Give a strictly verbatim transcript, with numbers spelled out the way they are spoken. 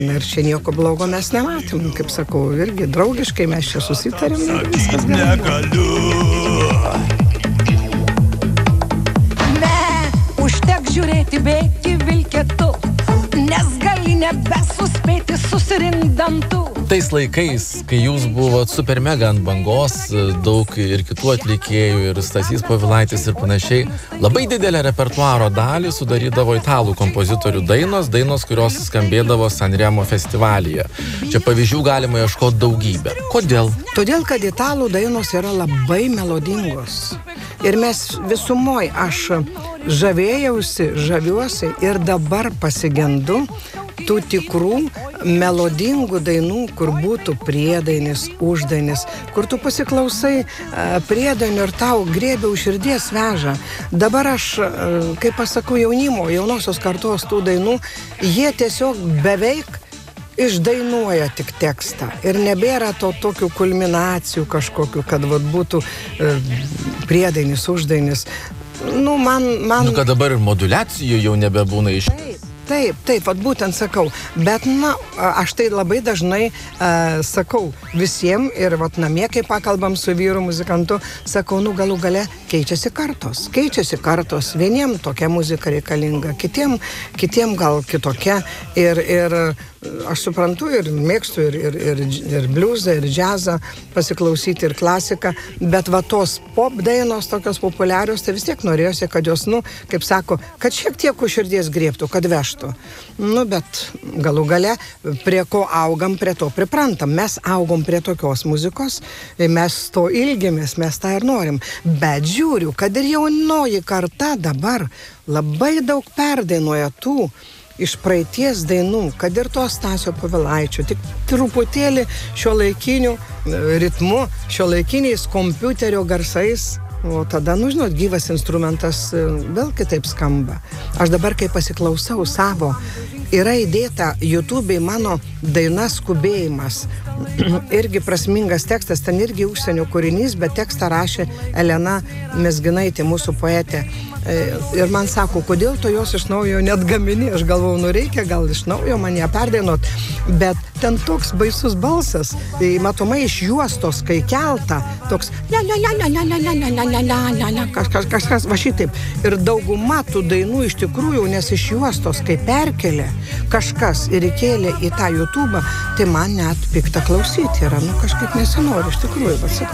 Ir čia nieko blogo mes nematėm, kaip sakau, irgi draugiškai mes čia susitarėm ir viskas gerai. Ne, užtek žiūrėti bėti vilketu, nes gali nebesuspėti susirinkti dantų. Tais laikais, kai jūs buvot super mega ant bangos, daug ir kitų atlikėjų, ir Stasys Povilaitis ir panašiai, labai didelę repertuaro dalį sudarydavo italų kompozitorių dainos, dainos, kurios skambėdavo Sanremo festivalyje. Čia pavyzdžių galima ieškoti daugybę. Kodėl? Todėl, kad italų dainos yra labai melodingos. Ir mes visumoj, aš žavėjausi, žaviuosi ir dabar pasigendu tų tikrų melodingų dainų, kur būtų priedainis, uždainis, kur tu pasiklausai priedainio ir tau griebia už širdies veža. Dabar aš, kaip pasakau, jaunimo, jaunosios kartos tų dainų, jie tiesiog beveik išdainuoja tik tekstą. Ir nebėra to tokių kulminacijų kažkokių, kad vat, būtų priedainis, uždainis. Nu, man, man... Nu, kad dabar ir moduliacijų jau nebebūna iš... Taip, taip, vat būtent sakau, bet na, aš tai labai dažnai uh, sakau visiems ir vat namie, kai pakalbam su vyru muzikantu, sakau, nu galų gale keičiasi kartos, keičiasi kartos, vieniem tokia muzika reikalinga, kitiem, kitiem gal kitokia ir, ir aš suprantu ir mėgstu ir, ir, ir, ir bliuzą, ir džiazą pasiklausyti, ir klasiką, bet va tos pop dainos tokios populiarios, tai vis tiek norėjosi, kad jos, nu, kaip sako, kad šiek tiek už širdies griebtų, kad vežtų. Nu, bet galų gale, prie ko augam, prie to priprantam. Mes augom prie tokios muzikos, mes to ilgimės, mes tą ir norim. Bet žiūriu, kad ir jaunoji karta dabar labai daug perdainuoja tų iš praeities dainų, kad ir to Stasio Povilaičio, tik truputėlį šiuolaikiniu ritmu, šiuolaikiniais kompiuterio garsais. O tada, nu, žinot, gyvas instrumentas vėl kitaip skamba. Aš dabar, kai pasiklausau savo, yra įdėta YouTube'ai mano daina Skubėjimas. Irgi prasmingas tekstas, ten irgi užsienio kūrinys, bet tekstą rašė Elena Mezginaitė, mūsų poetė. Ir man sako, kodėl to jos iš naujo net gamini? Aš galvau, nu reikia gal iš naujo man ją perdainuot. Bet ten toks baisus balsas, matomai iš juostos, kai kelta, toks la la la la la la la la la la la la kažkas, kažkas va šitaip. Ir dauguma tų dainų iš tikrųjų, nes iš juostos, kai perkelė kažkas ir įkėlė į tą YouTube'ą, tai man net pikta klausyti yra, nu kažkaip nesinori iš tikrųjų.